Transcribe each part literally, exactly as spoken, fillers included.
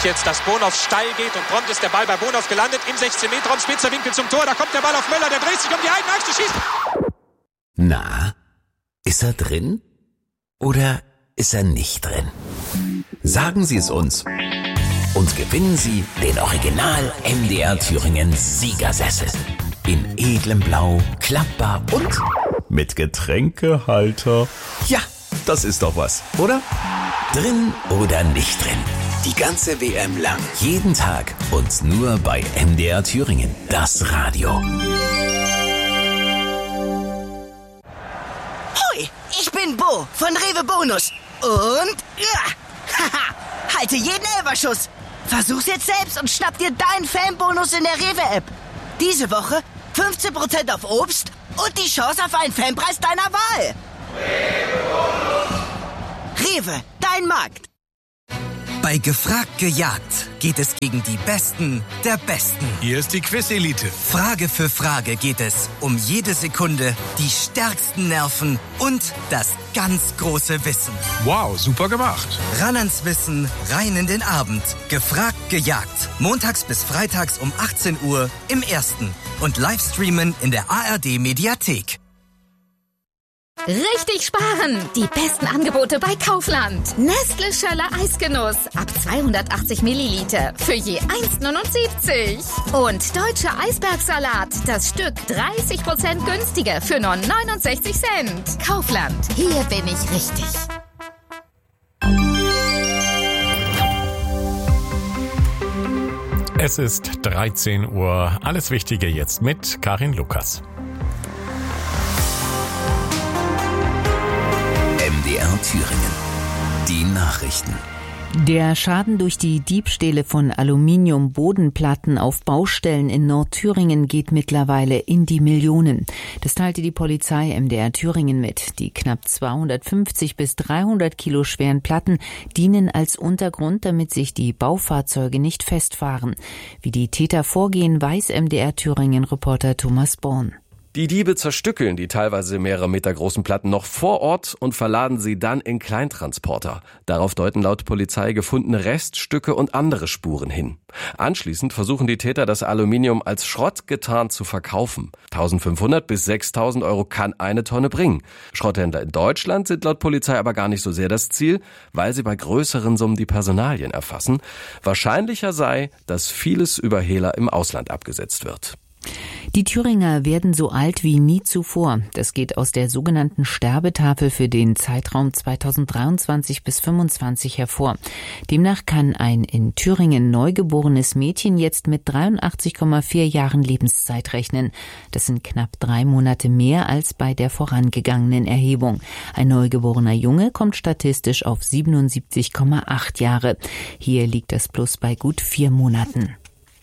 jetzt, dass Bonhoff steil geht und prompt ist der Ball bei Bonhoff gelandet im sechzehn Meter Raum, spitzer Winkel zum Tor, da kommt der Ball auf Möller, der dreht sich um die eigene Achse, schießt. Na, ist er drin oder ist er nicht drin? Sagen Sie es uns und gewinnen Sie den Original M D R Thüringen Siegersessel. In edlem Blau, klappbar und mit Getränkehalter. Ja, das ist doch was, oder? Drin oder nicht drin? Die ganze W M lang, jeden Tag und nur bei M D R Thüringen, das Radio. Hoi, ich bin Bo von Rewe Bonus. Und ja, haha, halte jeden Elferschuss. Versuch's jetzt selbst und schnapp dir deinen Fanbonus in der Rewe-App. Diese Woche fünfzehn Prozent auf Obst und die Chance auf einen Fanpreis deiner Wahl. Rewe, dein Markt. Bei Gefragt gejagt geht es gegen die Besten der Besten. Hier ist die Quiz-Elite. Frage für Frage geht es um jede Sekunde, die stärksten Nerven und das ganz große Wissen. Wow, super gemacht. Ran ans Wissen, rein in den Abend. Gefragt gejagt. Montags bis freitags um achtzehn Uhr im Ersten. Und Livestreamen in der A R D-Mediathek. Richtig sparen! Die besten Angebote bei Kaufland. Nestle Schöller Eisgenuss ab zweihundertachtzig Milliliter für je eins neunundsiebzig. Und Deutscher Eisbergsalat, das Stück dreißig Prozent günstiger für nur neunundsechzig Cent. Kaufland, hier bin ich richtig. Es ist dreizehn Uhr. Alles Wichtige jetzt mit Karin Lukas. M D R Thüringen. Die Nachrichten. Der Schaden durch die Diebstähle von Aluminiumbodenplatten auf Baustellen in Nordthüringen geht mittlerweile in die Millionen. Das teilte die Polizei M D R Thüringen mit. Die knapp zweihundertfünfzig bis dreihundert Kilo schweren Platten dienen als Untergrund, damit sich die Baufahrzeuge nicht festfahren. Wie die Täter vorgehen, weiß M D R Thüringen-Reporter Thomas Born. Die Diebe zerstückeln die teilweise mehrere Meter großen Platten noch vor Ort und verladen sie dann in Kleintransporter. Darauf deuten laut Polizei gefundene Reststücke und andere Spuren hin. Anschließend versuchen die Täter, das Aluminium als Schrott getarnt zu verkaufen. eintausendfünfhundert bis sechstausend Euro kann eine Tonne bringen. Schrotthändler in Deutschland sind laut Polizei aber gar nicht so sehr das Ziel, weil sie bei größeren Summen die Personalien erfassen. Wahrscheinlicher sei, dass vieles über Hehler im Ausland abgesetzt wird. Die Thüringer werden so alt wie nie zuvor. Das geht aus der sogenannten Sterbetafel für den Zeitraum zweitausenddreiundzwanzig bis fünfundzwanzig hervor. Demnach kann ein in Thüringen neugeborenes Mädchen jetzt mit dreiundachtzig Komma vier Jahren Lebenszeit rechnen. Das sind knapp drei Monate mehr als bei der vorangegangenen Erhebung. Ein neugeborener Junge kommt statistisch auf siebenundsiebzig Komma acht Jahre. Hier liegt das Plus bei gut vier Monaten.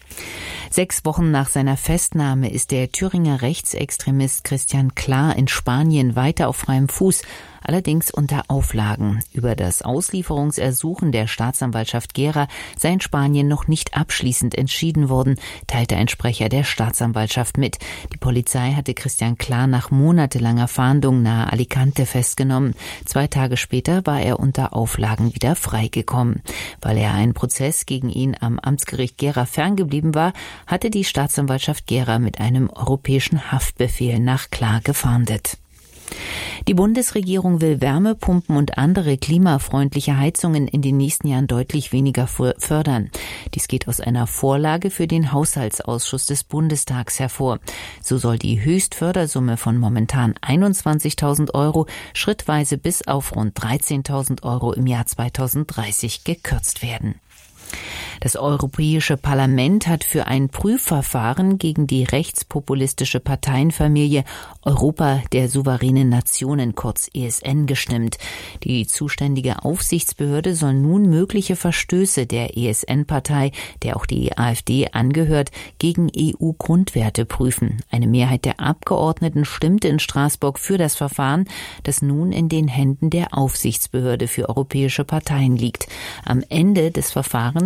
Sechs Wochen nach seiner Festnahme ist der Thüringer Rechtsextremist Christian Klar in Spanien weiter auf freiem Fuß, allerdings unter Auflagen. Über das Auslieferungsersuchen der Staatsanwaltschaft Gera sei in Spanien noch nicht abschließend entschieden worden, teilte ein Sprecher der Staatsanwaltschaft mit. Die Polizei hatte Christian Klar nach monatelanger Fahndung nahe Alicante festgenommen. Zwei Tage später war er unter Auflagen wieder freigekommen. Weil er einen Prozess gegen ihn am Amtsgericht Gera ferngeblieben war, hatte die Staatsanwaltschaft Gera mit einem europäischen Haftbefehl nach Klar gefahndet. Die Bundesregierung will Wärmepumpen und andere klimafreundliche Heizungen in den nächsten Jahren deutlich weniger fördern. Dies geht aus einer Vorlage für den Haushaltsausschuss des Bundestags hervor. So soll die Höchstfördersumme von momentan einundzwanzigtausend Euro schrittweise bis auf rund dreizehntausend Euro im Jahr zweitausenddreißig gekürzt werden. Das Europäische Parlament hat für ein Prüfverfahren gegen die rechtspopulistische Parteienfamilie Europa der souveränen Nationen, kurz E S N, gestimmt. Die zuständige Aufsichtsbehörde soll nun mögliche Verstöße der E S N-Partei, der auch die AfD angehört, gegen E U-Grundwerte prüfen. Eine Mehrheit der Abgeordneten stimmte in Straßburg für das Verfahren, das nun in den Händen der Aufsichtsbehörde für europäische Parteien liegt. Am Ende des Verfahrens könnte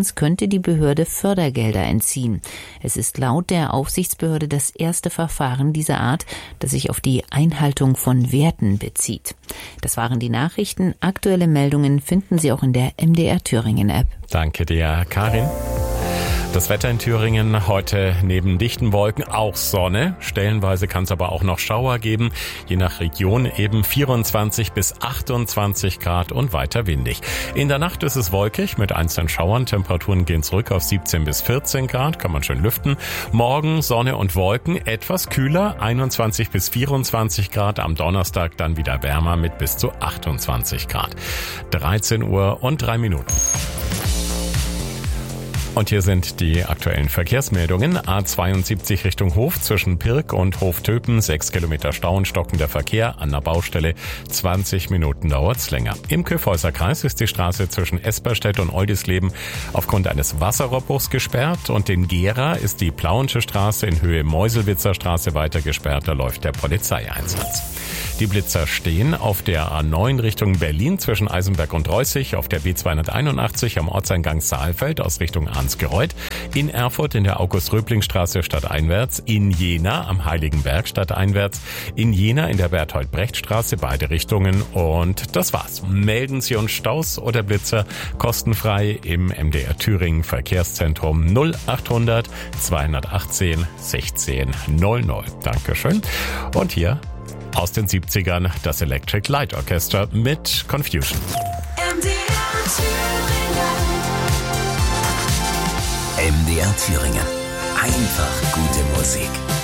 möchte die Behörde Fördergelder entziehen. Es ist laut der Aufsichtsbehörde das erste Verfahren dieser Art, das sich auf die Einhaltung von Werten bezieht. Das waren die Nachrichten. Aktuelle Meldungen finden Sie auch in der M D R Thüringen App. Danke dir, Karin. Das Wetter in Thüringen heute neben dichten Wolken auch Sonne. Stellenweise kann es aber auch noch Schauer geben. Je nach Region eben vierundzwanzig bis achtundzwanzig Grad und weiter windig. In der Nacht ist es wolkig mit einzelnen Schauern. Temperaturen gehen zurück auf siebzehn bis vierzehn Grad. Kann man schön lüften. Morgen Sonne und Wolken. Etwas kühler. einundzwanzig bis vierundzwanzig Grad. Am Donnerstag dann wieder wärmer mit bis zu achtundzwanzig Grad. dreizehn Uhr und drei Minuten. Und hier sind die aktuellen Verkehrsmeldungen. A zweiundsiebzig Richtung Hof zwischen Pirk und Hoftöpen. Sechs Kilometer Stau und stockender Verkehr an der Baustelle. zwanzig Minuten dauert's länger. Im Kyffhäuser Kreis ist die Straße zwischen Esperstedt und Oldisleben aufgrund eines Wasserrohrbruchs gesperrt. Und in Gera ist die Plauensche Straße in Höhe Meuselwitzer Straße weiter gesperrt. Da läuft der Polizeieinsatz. Die Blitzer stehen auf der A neun Richtung Berlin zwischen Eisenberg und Reußig, auf der B zweihunderteinundachtzig am Ortseingang Saalfeld aus Richtung Arnsgereuth, in Erfurt in der August-Röbling-Straße stadteinwärts, in Jena am Heiligenberg stadteinwärts, in Jena in der Berthold-Brecht-Straße beide Richtungen und das war's. Melden Sie uns Staus oder Blitzer kostenfrei im M D R Thüringen Verkehrszentrum null achthundert zweihundertachtzehn sechzehn null null. Dankeschön. Und hier aus den siebzigern das Electric Light Orchestra mit Confusion. M D R Thüringen. M D R Thüringen. Einfach gute Musik.